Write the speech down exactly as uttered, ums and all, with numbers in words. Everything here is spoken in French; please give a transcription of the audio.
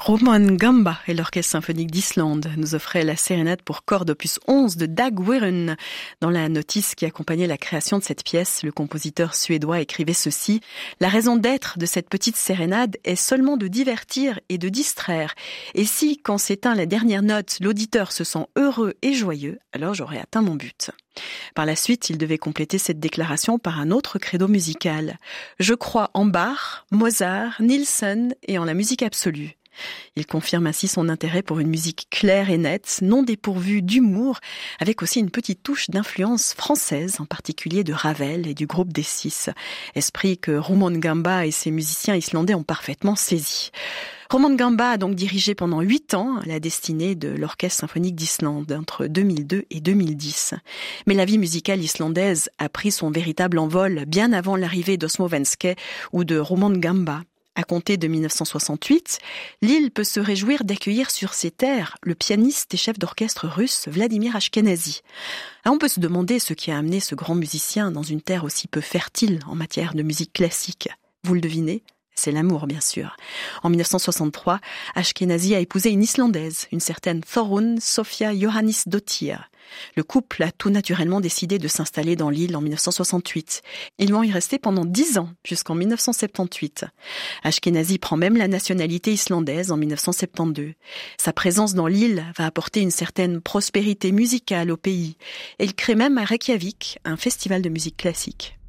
Roman Gamba et l'Orchestre symphonique d'Islande nous offraient la sérénade pour cordes opus onze de Dag Wirren. Dans la notice qui accompagnait la création de cette pièce, le compositeur suédois écrivait ceci: « La raison d'être de cette petite sérénade est seulement de divertir et de distraire. Et si, quand s'éteint la dernière note, l'auditeur se sent heureux et joyeux, alors j'aurai atteint mon but. » Par la suite, il devait compléter cette déclaration par un autre credo musical. « Je crois en Bach, Mozart, Nielsen et en la musique absolue. » Il confirme ainsi son intérêt pour une musique claire et nette, non dépourvue d'humour, avec aussi une petite touche d'influence française, en particulier de Ravel et du groupe des Six, esprit que Roman Gamba et ses musiciens islandais ont parfaitement saisi. Roman Gamba a donc dirigé pendant huit ans la destinée de l'Orchestre symphonique d'Islande entre deux mille deux et deux mille dix. Mais la vie musicale islandaise a pris son véritable envol bien avant l'arrivée d'Osmo Venske ou de Roman Gamba. À compter de dix-neuf cent soixante-huit, l'île peut se réjouir d'accueillir sur ses terres le pianiste et chef d'orchestre russe Vladimir Ashkenazy. On peut se demander ce qui a amené ce grand musicien dans une terre aussi peu fertile en matière de musique classique. Vous le devinez ? C'est l'amour, bien sûr. En dix-neuf cent soixante-trois, Ashkenazy a épousé une Islandaise, une certaine Þórunn Sophia Jóhannsdóttir. Le couple a tout naturellement décidé de s'installer dans l'île en dix-neuf cent soixante-huit. Ils vont y rester pendant dix ans, jusqu'en dix-neuf cent soixante-dix-huit. Ashkenazy prend même la nationalité islandaise en dix-neuf cent soixante-douze. Sa présence dans l'île va apporter une certaine prospérité musicale au pays. Et il crée même à Reykjavik un festival de musique classique.